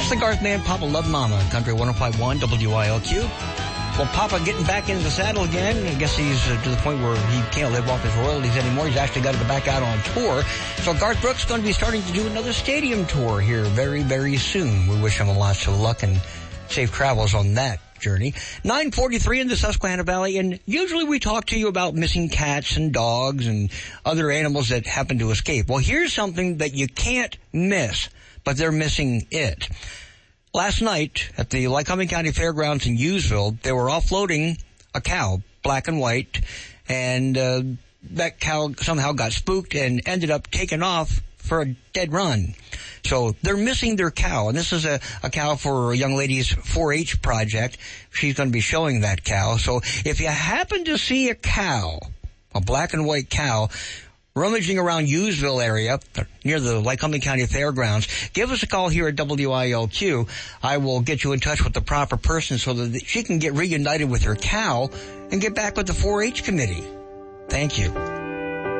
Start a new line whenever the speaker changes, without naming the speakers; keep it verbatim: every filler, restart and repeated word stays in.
It's the Garth Man, Papa Love Mama, Country one oh five point one W I L Q. Well, Papa getting back into the saddle again. I guess he's uh, to the point where he can't live off his royalties anymore. He's actually got to go back out on tour. So Garth Brooks is going to be starting to do another stadium tour here very, very soon. We wish him lots of luck and safe travels on that journey. nine forty-three in the Susquehanna Valley, and usually we talk to you about missing cats and dogs and other animals that happen to escape. Well, here's something that you can't miss, but they're missing it. Last night at the Lycoming County Fairgrounds in Hughesville, they were offloading a cow, black and white, and uh, that cow somehow got spooked and ended up taking off for a dead run. So they're missing their cow, and this is a, a cow for a young lady's four H project. She's going to be showing that cow. So if you happen to see a cow, a black and white cow, rummaging around Hughesville area near the Lycoming County Fairgrounds, give us a call here at W I L Q. I will get you in touch with the proper person so that she can get reunited with her cow and get back with the four H committee. Thank you.